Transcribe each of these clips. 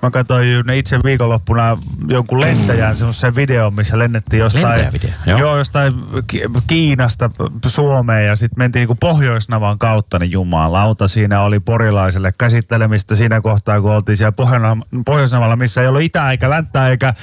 mä katsoin itse viikonloppuna jonkun lentäjän semmoisen videon, missä lennettiin jostain, jostain Kiinasta Suomeen ja sitten mentiin niinku Pohjoisnavan kautta, niin jumalauta, siinä oli porilaiselle käsittelemistä siinä kohtaa, kun oltiin siellä Pohjoisnavalla, missä ei ollut itä eikä länttä eikä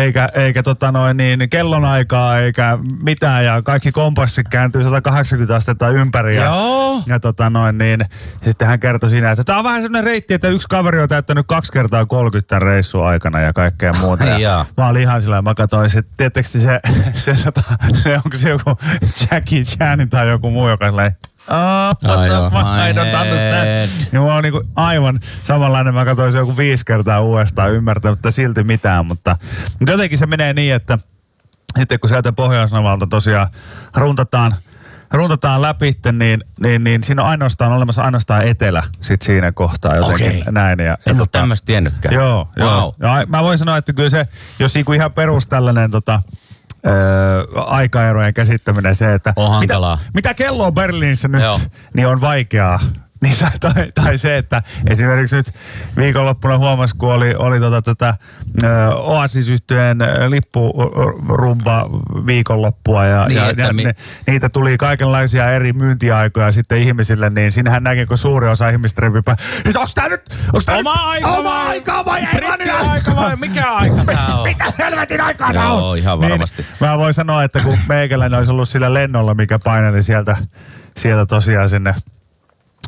kellonaikaa eikä mitään ja kaikki kompassit kääntyy 180 astetta ympäri ja sitten hän kertoi siinä, että tämä on vähän sellainen reitti, että yksi kaveri on täyttänyt 2 kertaa 30 tämän reissun aikana ja kaikkea muuta. Ja mä olin ihan sillä, mä katsoin, että tietysti se onko se joku Jackie Chan tai joku muu, joka silleen, what the fuck, I don't understand. Niin mä oon niinku aivan samanlainen, mä katsoin se joku 5 kertaa uudestaan ymmärtämättä silti mitään, mutta jotenkin se menee niin, että sitten kun sieltä Pohjoisnavalta tosiaan runtataan läpi, niin siinä on olemassa ainoastaan etelä sit siinä kohtaa jotenkin näin. En ole tämmöistä tiennytkään. Joo. Ja mä voin sanoa, että kyllä se, jos ihan perus tällainen aikaerojen käsittäminen se, että mitä kello on Berliinissä nyt, niin on vaikeaa. Niin, tai se, että esimerkiksi nyt viikonloppuna huomasi, kun oli tätä Oasis-yhtyeen lippurumba viikonloppua ja niitä tuli kaikenlaisia eri myyntiaikoja sitten ihmisille, niin siinähän näkee, kun suuri osa ihmistä repipää. Onko tää nyt oma aika vai aika vai mikä aika tää on? Mitä helvetin aikaa tää on? Joo, ihan varmasti. Niin, mä voin sanoa, että kun meikäläinen olisi ollut sillä lennolla, mikä paineli sieltä tosiaan sinne